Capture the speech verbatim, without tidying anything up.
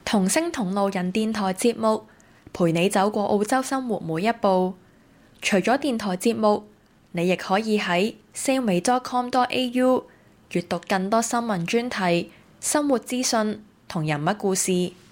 同聲同路人電台節目，陪你走過澳洲生活每一步。除咗電台節目，你亦可以喺 salme dot com dot a u 閱讀更多新聞專題、生活資訊同人物故事。